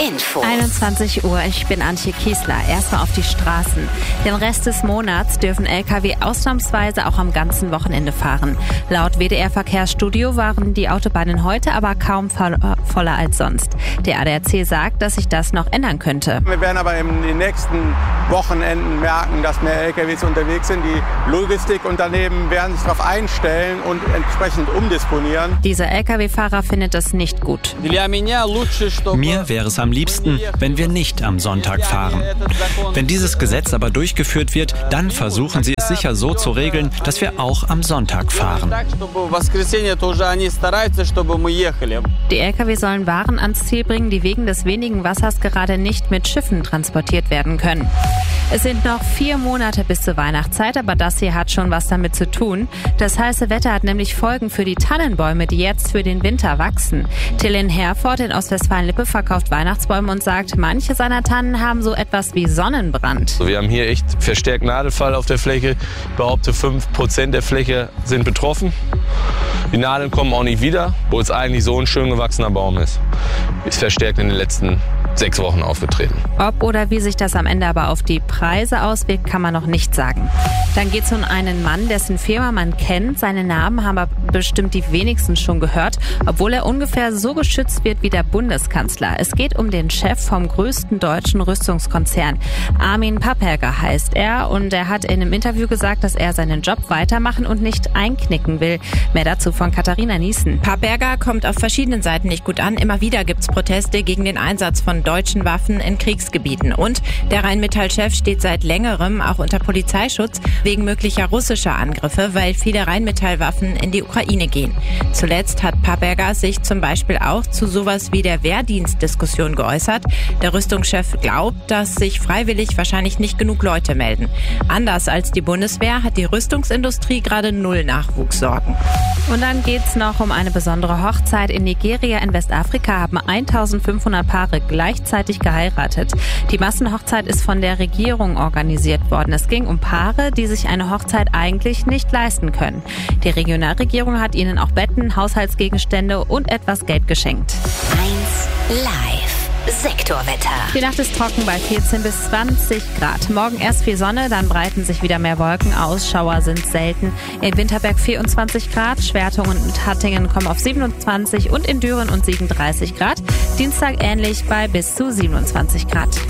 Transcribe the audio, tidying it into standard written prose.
Info. 21 Uhr, ich bin Antje Kiesler. Erstmal auf die Straßen. Den Rest des Monats dürfen Lkw ausnahmsweise auch am ganzen Wochenende fahren. Laut WDR Verkehrsstudio waren die Autobahnen heute aber kaum voller als sonst. Der ADAC sagt, dass sich das noch ändern könnte. Wir werden aber in den nächsten Wochenenden merken, dass mehr Lkws unterwegs sind. Die Logistikunternehmen werden sich darauf einstellen und entsprechend umdisponieren. Dieser Lkw-Fahrer findet das nicht gut. Mir wäre es am liebsten, wenn wir nicht am Sonntag fahren. Wenn dieses Gesetz aber durchgeführt wird, dann versuchen sie es sicher so zu regeln, dass wir auch am Sonntag fahren. Die Lkw sollen Waren ans Ziel bringen, die wegen des wenigen Wassers gerade nicht mit Schiffen transportiert werden können. Es sind noch 4 Monate bis zur Weihnachtszeit, aber das hier hat schon was damit zu tun. Das heiße Wetter hat nämlich Folgen für die Tannenbäume, die jetzt für den Winter wachsen. Till in Herford in Ostwestfalen-Lippe verkauft Weihnachtsbäume und sagt, manche seiner Tannen haben so etwas wie Sonnenbrand. Wir haben hier echt verstärkt Nadelfall auf der Fläche. Ich behaupte, 5% der Fläche sind betroffen. Die Nadeln kommen auch nicht wieder, wo es eigentlich so ein schön gewachsener Baum ist. Ist verstärkt in den letzten 6 Wochen aufgetreten. Ob oder wie sich das am Ende aber auf die Preise auswirkt, kann man noch nicht sagen. Dann geht es um einen Mann, dessen Firma man kennt. Seinen Namen haben aber bestimmt die wenigsten schon gehört, obwohl er ungefähr so geschützt wird wie der Bundeskanzler. Es geht um den Chef vom größten deutschen Rüstungskonzern. Armin Papperger heißt er und er hat in einem Interview gesagt, dass er seinen Job weitermachen und nicht einknicken will. Mehr dazu von Katharina Niesen. Papperger kommt auf verschiedenen Seiten nicht gut an. Immer wieder gibt es Proteste gegen den Einsatz von deutschen Waffen in Kriegsgebieten. Und der Rheinmetall-Chef steht seit längerem auch unter Polizeischutz wegen möglicher russischer Angriffe, weil viele Rheinmetall-Waffen in die Ukraine gehen. Zuletzt hat Papperger sich zum Beispiel auch zu sowas wie der Wehrdienstdiskussion geäußert. Der Rüstungschef glaubt, dass sich freiwillig wahrscheinlich nicht genug Leute melden. Anders als die Bundeswehr hat die Rüstungsindustrie gerade 0 Nachwuchssorgen. Und dann geht's noch um eine besondere Hochzeit. In Nigeria in Westafrika haben 1500 Paare gleichzeitig geheiratet. Die Massenhochzeit ist von der Regierung organisiert worden. Es ging um Paare, die sich eine Hochzeit eigentlich nicht leisten können. Die Regionalregierung hat ihnen auch Betten, Haushaltsgegenstände und etwas Geld geschenkt. 1 Live. Sektorwetter. Die Nacht ist trocken bei 14 bis 20 Grad. Morgen erst viel Sonne, dann breiten sich wieder mehr Wolken aus. Schauer sind selten. In Winterberg 24 Grad, Schwertungen und Hattingen kommen auf 27 und in Düren und Siegen 30 Grad. Dienstag ähnlich bei bis zu 27 Grad.